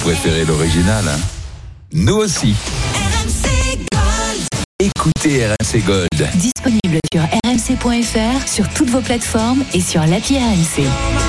préférez l'original, hein? Nous aussi. Écoutez RMC Gold. Disponible sur rmc.fr, sur toutes vos plateformes et sur l'appli RMC.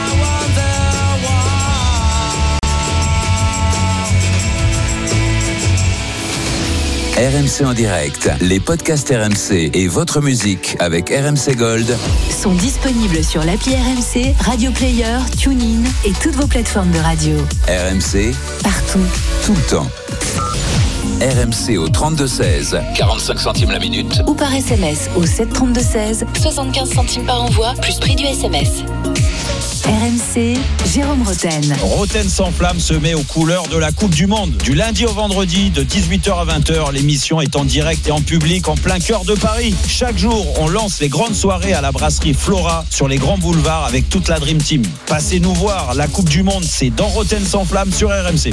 RMC en direct, les podcasts RMC et votre musique avec RMC Gold sont disponibles sur l'appli RMC, Radio Player, TuneIn et toutes vos plateformes de radio. RMC, partout, tout le temps. RMC au 32-16, 45 centimes la minute. Ou par SMS au 732-16, 75 centimes par envoi, plus prix du SMS. RMC, Jérôme Roten. Roten sans flamme se met aux couleurs de la Coupe du Monde. Du lundi au vendredi, de 18h à 20h, l'émission est en direct et en public en plein cœur de Paris. Chaque jour, on lance les grandes soirées à la brasserie Flora sur les grands boulevards avec toute la Dream Team. Passez nous voir, la Coupe du Monde, c'est dans Roten sans flamme sur RMC.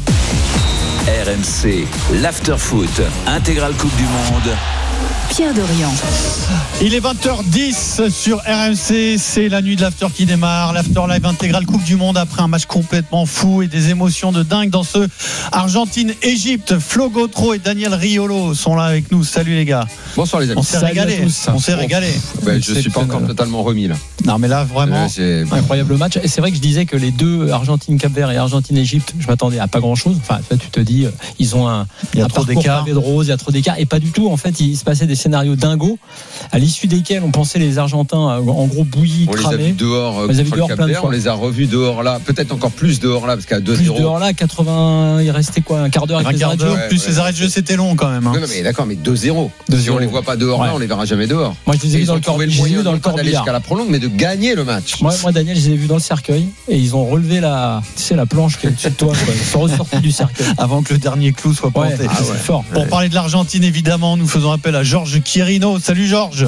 RMC, l'after-foot, intégrale Coupe du Monde. Pierre Dorian. Il est 20h10 sur RMC, c'est la nuit de l'after qui démarre, l'after live intégrale Coupe du Monde après un match complètement fou et des émotions de dingue dans ce Argentine-Égypte. Flo Gautreau et Daniel Riolo sont là avec nous. Salut les gars. Bonsoir les amis. On s'est régalé. Je suis pas encore totalement remis là. Non mais là vraiment incroyable match. Et c'est vrai que je disais que les deux, Argentine-Cap-Vert et Argentine-Égypte, je m'attendais à pas grand chose. Enfin tu te dis ils ont un trop d'écart, de rose, il y a trop d'écart et pas du tout. En fait il se passait des scénarios dingos à l'issue desquels on pensait les Argentins en gros bouillis, on cramés. Les a vus dehors contre le Cap-Vert, on les a revus dehors là, peut-être encore plus dehors là parce qu'à 2-0 plus dehors là, 80, il restait quoi, un quart d'heure avec les arrêts de jeu, plus les arrêts de jeu, c'était long quand même hein. Non mais d'accord, mais 2-0 si on les voit pas dehors là, on les verra jamais dehors. Moi je les ai vus dans le corbillard jusqu'à la prolongue, mais de gagner le match. Moi Daniel, je les ai vus dans le cercueil et ils ont relevé la planche qui est au-dessus de toi, ils sont ressortis du cercueil avant que le dernier clou soit planté. C'est fort. Pour parler de l'Argentine évidemment, nous faisons appel à Georges Quirino. Salut Georges.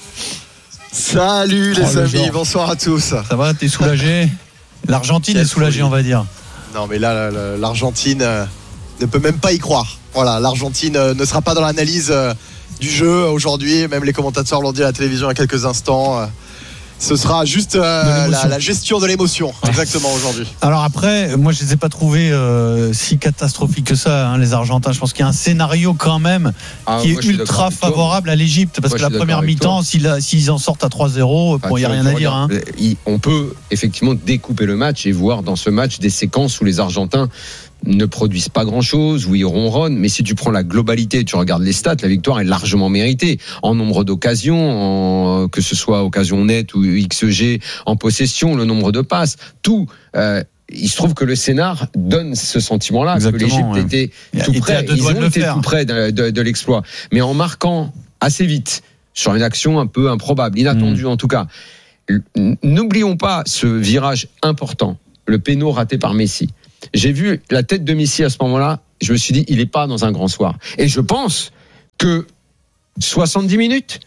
Salut les amis, bonsoir à tous. Ça va, t'es soulagé? L'Argentine est soulagée, on va dire. Non mais là l'Argentine ne peut même pas y croire. Voilà, l'Argentine ne sera pas dans l'analyse du jeu aujourd'hui, même les commentateurs l'ont dit à la télévision il y a quelques instants. Ce sera juste la gestion de l'émotion, exactement, aujourd'hui. Alors après, moi je ne les ai pas trouvés si catastrophiques que ça, hein, les Argentins. Je pense qu'il y a un scénario quand même qui est ultra favorable à l'Égypte. Parce que la première mi-temps, s'ils en sortent à 3-0, il n'y a rien à dire. Hein. On peut effectivement découper le match et voir dans ce match des séquences où les Argentins ne produisent pas grand-chose, où ils ronronnent, mais si tu prends la globalité, tu regardes les stats, la victoire est largement méritée en nombre d'occasions, que ce soit occasion nette ou XG, en possession, le nombre de passes, tout. Il se trouve que le scénar donne ce sentiment-là. Exactement, que l'Égypte était tout près, ils ont été tout près de l'exploit, mais en marquant assez vite sur une action un peu improbable, inattendue en tout cas. N'oublions pas ce virage important, le péno raté par Messi. J'ai vu la tête de Messi à ce moment-là, je me suis dit, il n'est pas dans un grand soir. Et je pense que 70 minutes,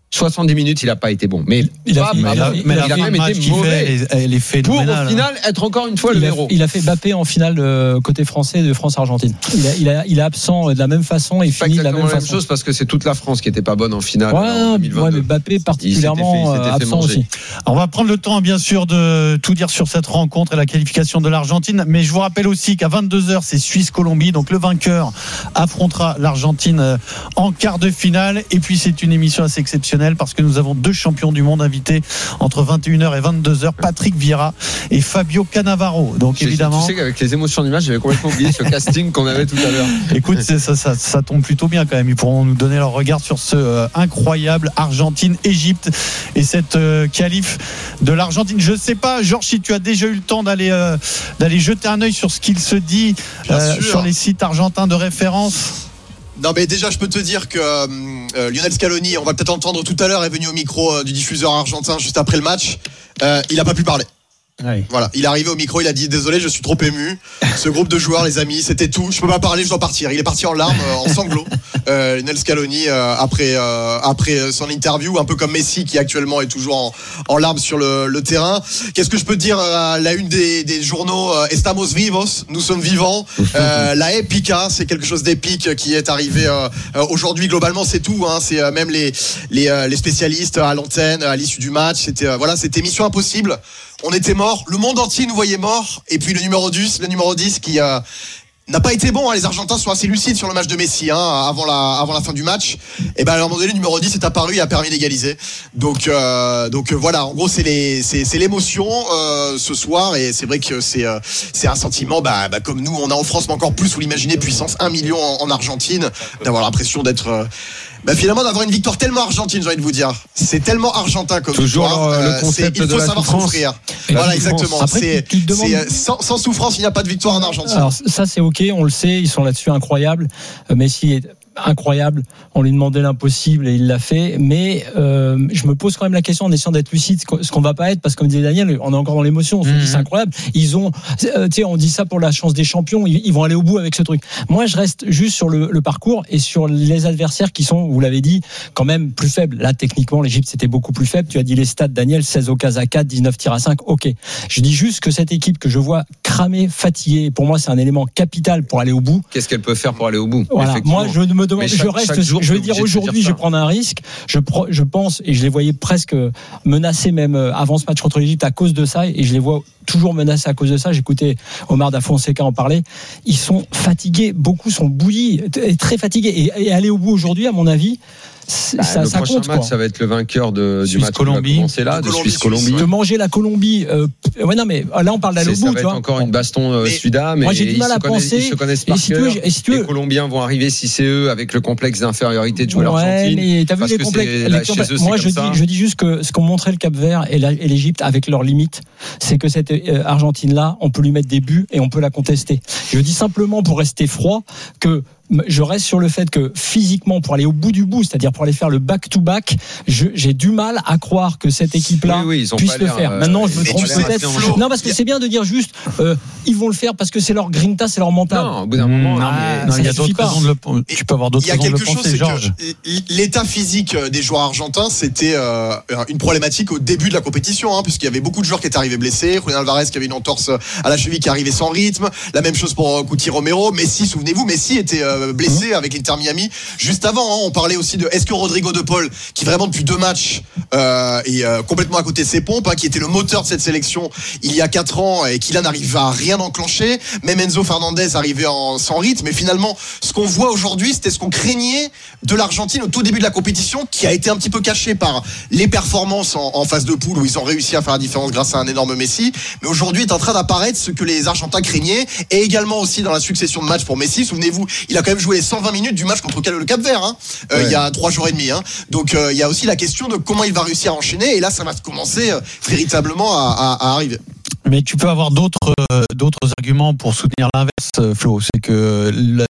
il n'a pas été bon. Mais il a même été mauvais. Elle est phénoménale. Pour au final être encore une fois le héros. Il a fait Mbappé en finale côté français de France-Argentine. Il est absent de la même façon et finit de la même façon. Chose parce que c'est toute la France qui n'était pas bonne en finale en 2022. Mais Mbappé particulièrement absent aussi. Alors on va prendre le temps bien sûr de tout dire sur cette rencontre et la qualification de l'Argentine. Mais je vous rappelle aussi qu'à 22h c'est Suisse-Colombie. Donc le vainqueur affrontera l'Argentine en quart de finale. Et puis c'est une émission assez exceptionnelle parce que nous avons deux champions du monde invités entre 21h et 22h, Patrick Vieira et Fabio Cannavaro. Donc évidemment, tu sais qu'avec les émotions du match, j'avais complètement oublié ce casting qu'on avait tout à l'heure. Écoute, ça tombe plutôt bien quand même. Ils pourront nous donner leur regard sur ce incroyable Argentine-Égypte et cette qualif de l'Argentine. Je sais pas, Georges, si tu as déjà eu le temps d'aller jeter un œil sur ce qu'il se dit sur les sites argentins de référence. Non mais déjà je peux te dire que Lionel Scaloni, on va peut-être entendre tout à l'heure, est venu au micro du diffuseur argentin juste après le match. Il n'a pas pu parler. Oui. Voilà, il est arrivé au micro, il a dit désolé, je suis trop ému. Ce groupe de joueurs, les amis, c'était tout. Je peux pas parler, je dois partir. Il est parti en larmes, en sanglots. Lionel Scaloni après son interview, un peu comme Messi qui actuellement est toujours en larmes sur le terrain. Qu'est-ce que je peux te dire à la une des journaux? Estamos vivos, nous sommes vivants. La épica, c'est quelque chose d'épique qui est arrivé aujourd'hui. Globalement, c'est tout. Hein. C'est même les spécialistes à l'antenne à l'issue du match. C'était mission impossible. on était mort, le monde entier nous voyait mort, et puis le numéro 10 qui n'a pas été bon, hein. Les Argentins sont assez lucides sur le match de Messi, hein, avant la fin du match. Et ben à un moment donné, le numéro 10 est apparu et a permis d'égaliser. Donc voilà, en gros c'est l'émotion ce soir, et c'est vrai que c'est un sentiment comme nous on a en France, mais encore plus, vous l'imaginez, puissance 1 million en Argentine, d'avoir l'impression d'être finalement d'avoir une victoire tellement argentine, j'ai envie de vous dire. C'est tellement argentin comme toujours victoire. le concept il faut de la savoir souffrance. souffrir. Voilà, exactement. Après, tu te demandes... sans souffrance, il n'y a pas de victoire en Argentine. Alors ça c'est ok, on le sait, ils sont là-dessus incroyables. Messi est incroyable, on lui demandait l'impossible et il l'a fait, mais je me pose quand même la question en essayant d'être lucide, ce qu'on va pas être, parce que comme disait Daniel, on est encore dans l'émotion, on se dit c'est incroyable, on dit ça pour la chance des champions, ils vont aller au bout avec ce truc. Moi je reste juste sur le parcours et sur les adversaires qui sont, vous l'avez dit, quand même plus faibles. Là techniquement l'Égypte c'était beaucoup plus faible, tu as dit les stats Daniel, 16 occasions à 4, 19 tirs à 5, ok. Je dis juste que cette équipe que je vois cramée, fatiguée, pour moi c'est un élément capital pour aller au bout. Qu'est-ce qu'elle peut faire pour aller au bout? Voilà. Moi je me demande, je vais dire aujourd'hui, je vais prendre un risque. Je pense, et je les voyais presque menacés même avant ce match contre l'Égypte à cause de ça, et je les vois toujours menacés à cause de ça. J'écoutais Omar Da Fonseca en parler. Ils sont fatigués, beaucoup sont bouillis, très fatigués. Et aller au bout aujourd'hui, à mon avis, le prochain compte, match, ça va être le vainqueur du match Colombie. de Suisse-Colombie. De manger la Colombie. Ouais, non, mais là, on parle d'aller au bout. Ça va être encore une baston Sudam. Moi, j'ai du mal à penser. Ils se connaissent par cœur. Les Colombiens vont arriver, si c'est eux, avec le complexe d'infériorité de jouer l'Argentine. Mais t'as vu les complexes. Moi, je dis juste que ce qu'ont montré le Cap-Vert et l'Égypte avec leurs limites, c'est que cette Argentine-là, on peut lui mettre des buts et on peut la contester. Je dis simplement, pour rester froid, que je reste sur le fait que physiquement, pour aller au bout du bout, c'est-à-dire pour aller faire le back-to-back, j'ai du mal à croire que cette équipe-là puisse le faire. Maintenant, je me trompe peut-être. Non, parce que c'est bien de dire juste, ils vont le faire parce que c'est leur grinta, c'est leur mental. Non, au bout d'un moment, il y a d'autres raisons tu peux avoir d'autres raisons de le penser, chose, Georges. L'état physique des joueurs argentins, c'était une problématique au début de la compétition, hein, puisqu'il y avait beaucoup de joueurs qui étaient arrivés blessés. Julián Alvarez qui avait une entorse à la cheville qui arrivait sans rythme. La même chose pour Cuti Romero. Messi, souvenez-vous, Messi était blessé avec l'Inter Miami juste avant, hein. On parlait aussi de est-ce que Rodrigo de Paul, qui vraiment depuis 2 matchs est complètement à côté de ses pompes, hein, qui était le moteur de cette sélection il y a 4 ans et qui là n'arrive à rien enclencher. Même Enzo Fernandez arrivait sans rythme. Mais finalement, ce qu'on voit aujourd'hui, c'était ce qu'on craignait de l'Argentine au tout début de la compétition, qui a été un petit peu caché par les performances en phase de poule où ils ont réussi à faire la différence grâce à un énorme Messi. Mais aujourd'hui est en train d'apparaître ce que les Argentins craignaient, et également aussi dans la succession de matchs pour Messi. Souvenez-vous, il a quand même joué les 120 minutes du match contre le Cap-Vert, hein, il y a 3 jours et demi, hein. Donc il y a aussi la question de comment il va réussir à enchaîner, et là ça va commencer véritablement à arriver. Mais tu peux avoir d'autres arguments pour soutenir l'inverse, Flo. C'est que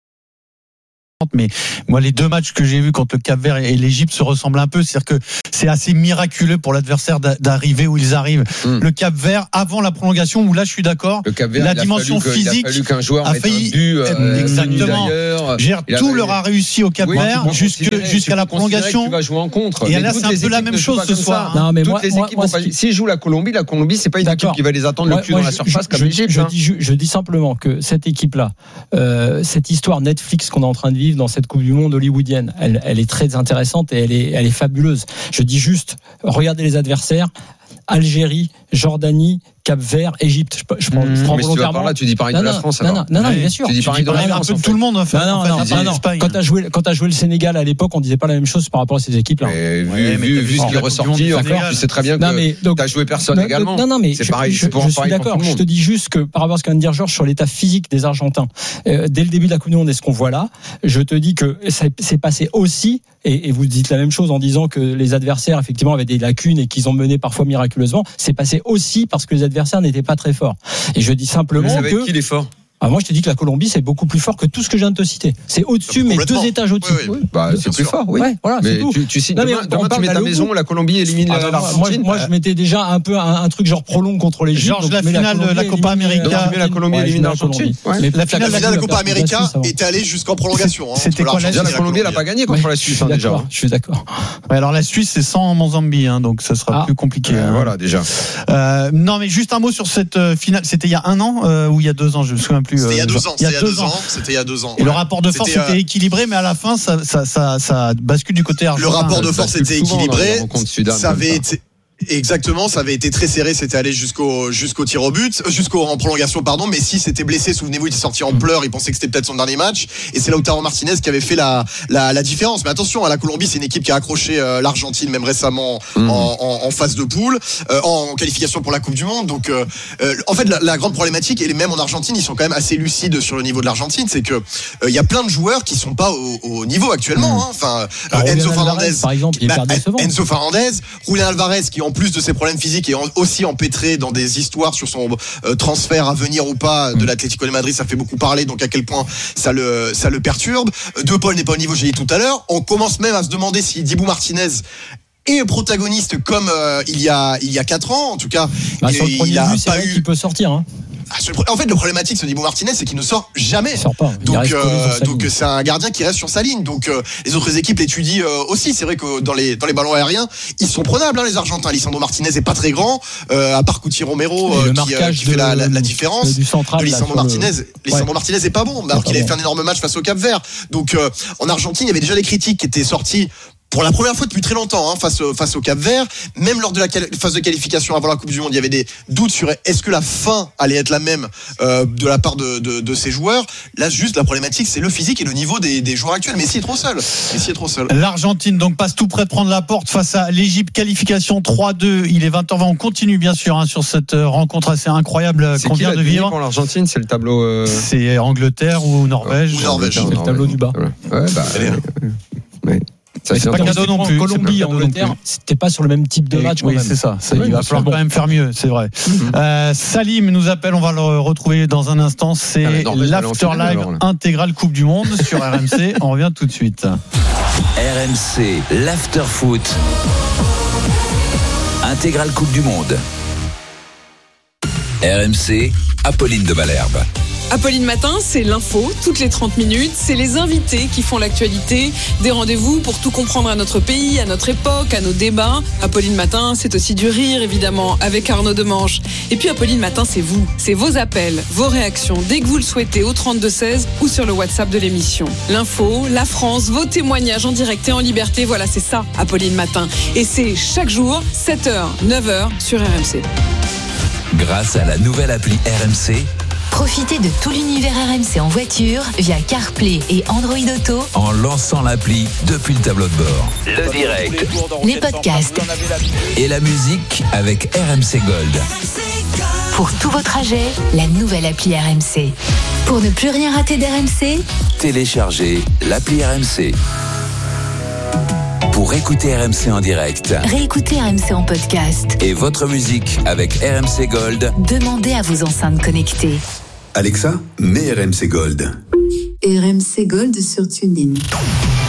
mais moi les 2 matchs que j'ai vus contre le Cap-Vert et l'Égypte se ressemblent un peu, c'est-à-dire que c'est assez miraculeux pour l'adversaire d'arriver où ils arrivent. Le Cap-Vert avant la prolongation, où là je suis d'accord, la dimension physique, il a fallu qu'un joueur a failli exactement. Tout leur a réussi au Cap-Vert jusqu'à la prolongation. Tu vas jouer en contre. Et là c'est un peu la même chose ce soir. Non, mais s'ils jouent la Colombie, c'est pas une équipe qui va les attendre le cul dans la surface comme l'Égypte. Je dis simplement que cette équipe-là, cette histoire Netflix qu'on est en train de vivre dans cette Coupe du Monde hollywoodienne, elle est très intéressante et elle est fabuleuse. Je dis juste, regardez les adversaires: Algérie, Jordanie, Cap-Vert, Égypte. Je prends mais volontairement. Si tu vas par là, tu dis pareil de la France. Non, bien sûr. Tu dis pareil de la France. Un peu tout le monde. Non. Quand t'as joué le Sénégal à l'époque, on disait pas la même chose par rapport à ces équipes-là. Vu ce qui est ressorti, tu sais très bien que t'as joué personne également. Non, mais c'est pareil. Je suis d'accord. Je te dis juste que par rapport à ce qu'un dire Georges sur l'état physique des Argentins, dès le début de la Coupe du Monde et ce qu'on voit là, je te dis que c'est passé aussi, et vous dites la même chose en disant que les adversaires effectivement avaient des lacunes et qu'ils ont mené parfois miraculeusement. C'est passé aussi parce que les adversaires n'étaient pas très forts. Et je dis simplement que qui est fort. Moi, je te dis que la Colombie, c'est beaucoup plus fort que tout ce que je viens de te citer. C'est au-dessus, mais 2 étages au-dessus. Oui. C'est plus fort, oui. Ouais, voilà, mais c'est tout. Demain, tu mets ta maison, la Colombie élimine l'Argentine. Moi, je mettais déjà un peu un truc genre prolong contre l'Égypte. Georges, la finale de la Copa América. La Colombie élimine l'Argentine. La finale de la Copa América est allée jusqu'en prolongation. C'était quoi la Colombie, elle n'a pas gagné contre la Suisse, déjà. Je suis d'accord. Alors, la Suisse, c'est sans Mozambique, donc ça sera plus compliqué. Voilà, déjà. Non, mais juste un mot sur cette finale. C'était il y a 1 an ou il y a 2 ans, je me souviens plus. C'était il y a 2 ans. C'était il y a 2 ans. Et le rapport de force était équilibré, mais à la fin, ça bascule du côté argentin. Le rapport de force était équilibré. Ça avait été. Exactement, ça avait été très serré, c'était allé jusqu'au tir au but, en prolongation pardon. Messi s'était blessé, souvenez-vous, il était sorti en pleurs, il pensait que c'était peut-être son dernier match, et c'est Lautaro Martinez qui avait fait la différence. Mais attention, la Colombie, c'est une équipe qui a accroché l'Argentine même récemment en phase de poule, en qualification pour la Coupe du Monde. Donc en fait la grande problématique, et même en Argentine, ils sont quand même assez lucides sur le niveau de l'Argentine, c'est que il y a plein de joueurs qui sont pas au niveau actuellement. Enfin, Enzo Fernandez, par exemple, il est hyper décevant. Enzo Fernandez, Julián Alvarez, qui en plus de ses problèmes physiques est aussi empêtré dans des histoires sur son transfert à venir ou pas de l'Atlético de Madrid, ça fait beaucoup parler, donc à quel point ça le perturbe. De Paul n'est pas au niveau, j'ai dit tout à l'heure. On commence même à se demander si Dibu Martinez est protagoniste comme il y a 4 ans, en tout cas. Sur le premier but, c'est vrai qu'il peut sortir, hein. En fait, le problématique de Dibu Martinez, c'est qu'il ne sort jamais. Il sort pas. Donc c'est un gardien qui reste sur sa ligne. Donc les autres équipes l'étudient aussi. C'est vrai que dans les ballons aériens, ils sont prenables, les Argentins. Lisandro Martinez est pas très grand, à part Couti Romero qui fait la différence. Du central, Lisandro Martinez est pas bon, alors qu'il avait fait un énorme match face au Cap-Vert. Donc en Argentine, il y avait déjà des critiques qui étaient sorties pour la première fois depuis très longtemps, face au Cap-Vert. Même lors de la phase de qualification avant la Coupe du Monde, il y avait des doutes sur est-ce que la fin allait être la même de la part de ces joueurs. Là, juste la problématique, c'est le physique et le niveau des joueurs actuels. Messi est trop seul. L'Argentine donc passe tout près de prendre la porte face à l'Égypte. Qualification 3-2. Il est 20h20. On continue bien sûr sur cette rencontre assez incroyable qu'on vient de vivre. Pour l'Argentine, c'est le tableau. C'est Angleterre ou Norvège. Norvège. C'est le tableau du bas. Ouais. Mais c'est pas cadeau non plus. Colombie, Angleterre, c'était pas sur le même type de match. Oui, c'est ça. Il va falloir quand même faire mieux, c'est vrai. Salim nous appelle, on va le retrouver dans un instant. C'est l'After Live intégrale Coupe du Monde sur RMC. On revient tout de suite. RMC, l'After Foot. Intégrale Coupe du Monde. RMC, Apolline de Malherbe. Apolline Matin, c'est l'info, toutes les 30 minutes. C'est les invités qui font l'actualité. Des rendez-vous pour tout comprendre à notre pays, à notre époque, à nos débats. Apolline Matin, c'est aussi du rire, évidemment, avec Arnaud Demanche. Et puis Apolline Matin, c'est vous. C'est vos appels, vos réactions, dès que vous le souhaitez, au 32-16 ou sur le WhatsApp de l'émission. L'info, la France, vos témoignages en direct et en liberté. Voilà, c'est ça, Apolline Matin. Et c'est chaque jour, 7h, 9h sur RMC. Grâce à la nouvelle appli RMC, profitez de tout l'univers RMC en voiture via CarPlay et Android Auto en lançant l'appli depuis le tableau de bord. Le direct, les podcasts et la musique avec RMC Gold. Pour tous vos trajets, la nouvelle appli RMC. Pour ne plus rien rater d'RMC, téléchargez l'appli RMC. Pour écouter RMC en direct, réécoutez RMC en podcast et votre musique avec RMC Gold, demandez à vos enceintes connectées. Alexa, mets RMC Gold. RMC Gold sur TuneIn.